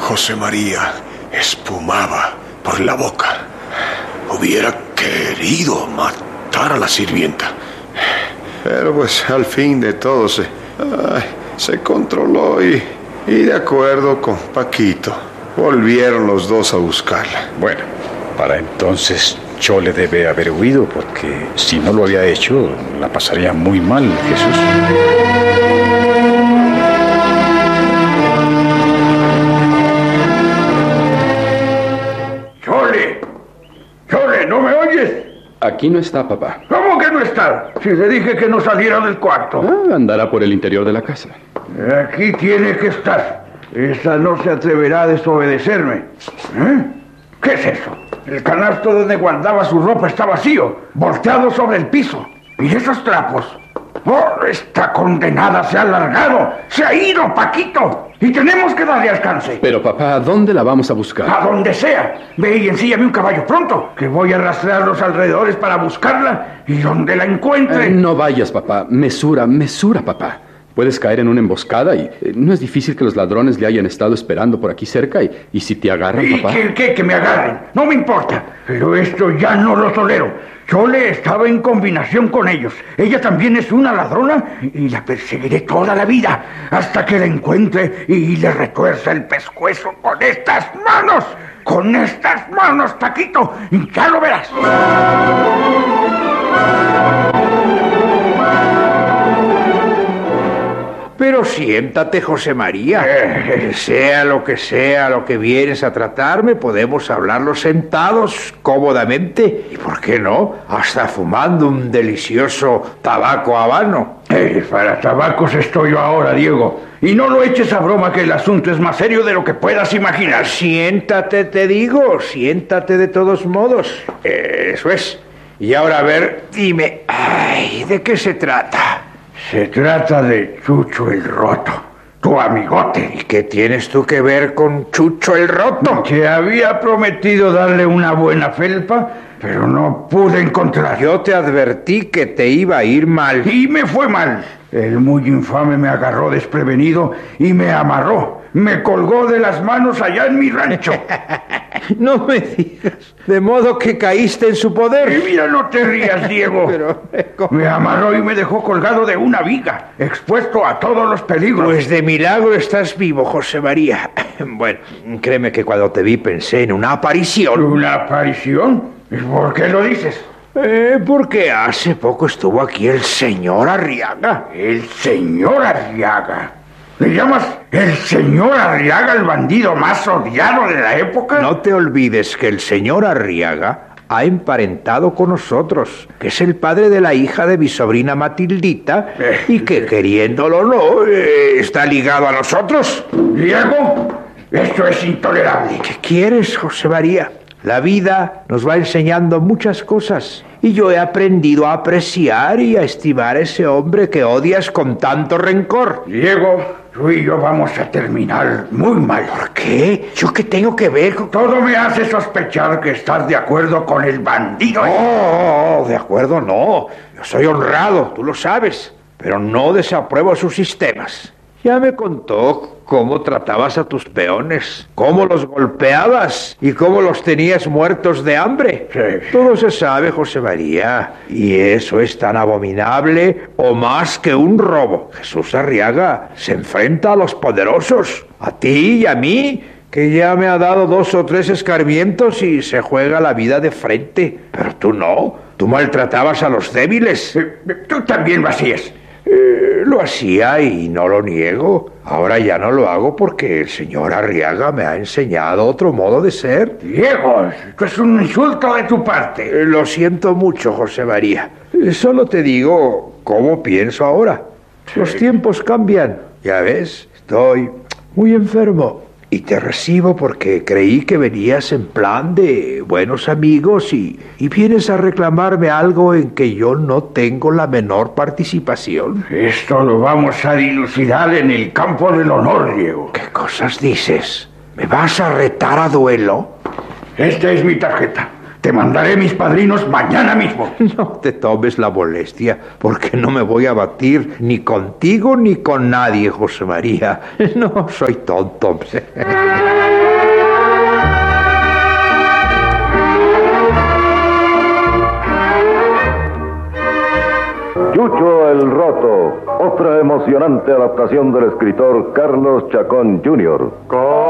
José María espumaba por la boca. Hubiera querido matar a la sirvienta. Pero pues al fin de todo se controló y de acuerdo con Paquito, volvieron los dos a buscarla. Bueno, para entonces Chole debe haber huido, porque si no lo había hecho, la pasaría muy mal, Jesús. Chole, ¿no me oyes? Aquí no está, papá. ¿Cómo que no está? Si le dije que no saliera del cuarto. Andará por el interior de la casa. Aquí tiene que estar. Esa no se atreverá a desobedecerme. ¿Eh? ¿Qué es eso? El canasto donde guardaba su ropa está vacío, volteado sobre el piso. ¿Y esos trapos? ¡Oh, esta condenada se ha largado! ¡Se ha ido, Paquito! Y tenemos que darle alcance. Pero, papá, ¿a dónde la vamos a buscar? A donde sea. Ve y ensíllame un caballo pronto, que voy a rastrear los alrededores para buscarla, y donde la encuentre... No vayas, papá. Mesura, papá. Puedes caer en una emboscada y no es difícil que los ladrones le hayan estado esperando por aquí cerca y si te agarran, papá... ¿Qué? Que me agarren. No me importa. Pero esto ya no lo tolero. Chole estaba en combinación con ellos. Ella también es una ladrona y la perseguiré toda la vida hasta que la encuentre y le retuerza el pescuezo con estas manos. Con estas manos, Paquito. Ya lo verás. Pero siéntate, José María. Sea lo que vienes a tratarme, podemos hablarlo sentados, cómodamente. Y por qué no, hasta fumando un delicioso tabaco habano. Para tabacos estoy yo ahora, Diego. Y no lo eches a broma, que el asunto es más serio de lo que puedas imaginar. Siéntate, te digo, siéntate de todos modos. Eso es. Y ahora, a ver, dime, ¿de qué se trata? Se trata de Chucho el Roto, tu amigote. ¿Y qué tienes tú que ver con Chucho el Roto? Que había prometido darle una buena felpa, pero no pude encontrar. Yo te advertí que te iba a ir mal. Y me fue mal. El muy infame me agarró desprevenido y me amarró. Me colgó de las manos allá en mi rancho. No me digas. De modo que caíste en su poder. Y mira, no te rías, Diego. Pero, me amarró y me dejó colgado de una viga, expuesto a todos los peligros. Pues de milagro estás vivo, José María. Bueno, créeme que cuando te vi pensé en una aparición. ¿Una aparición? ¿Y por qué lo dices? Porque hace poco estuvo aquí el señor Arriaga. ¿El señor Arriaga? ¿Le llamas el señor Arriaga el bandido más odiado de la época? No te olvides que el señor Arriaga ha emparentado con nosotros, que es el padre de la hija de mi sobrina Matildita, y que, queriéndolo o no, está ligado a nosotros. Diego, esto es intolerable. ¿Qué quieres, José María? La vida nos va enseñando muchas cosas, y yo he aprendido a apreciar y a estimar a ese hombre que odias con tanto rencor. Diego, tú y yo vamos a terminar muy mal. ¿Por qué? ¿Yo qué tengo que ver con...? Todo me hace sospechar que estás de acuerdo con el bandido. No, de acuerdo no. Yo soy honrado, tú lo sabes, pero no desapruebo sus sistemas. Ya me contó cómo tratabas a tus peones, cómo los golpeabas y cómo los tenías muertos de hambre. Sí. Todo se sabe, José María, y eso es tan abominable o más que un robo. Jesús Arriaga se enfrenta a los poderosos, a ti y a mí, que ya me ha dado 2 o 3 escarmientos y se juega la vida de frente. Pero tú no, tú maltratabas a los débiles. Tú también lo hacías. Lo hacía y no lo niego. Ahora ya no lo hago porque el señor Arriaga me ha enseñado otro modo de ser. Diego, esto es un insulto de tu parte. Lo siento mucho, José María. Solo te digo cómo pienso ahora. Los tiempos cambian. Ya ves, estoy muy enfermo. Y te recibo porque creí que venías en plan de buenos amigos y vienes a reclamarme algo en que yo no tengo la menor participación. Esto lo vamos a dilucidar en el campo del honor, Diego. ¿Qué cosas dices? ¿Me vas a retar a duelo? Esta es mi tarjeta. Te mandaré mis padrinos mañana mismo. No te tomes la molestia, porque no me voy a batir ni contigo ni con nadie, José María. No soy tonto. Chucho el Roto, otra emocionante adaptación del escritor Carlos Chacón Jr.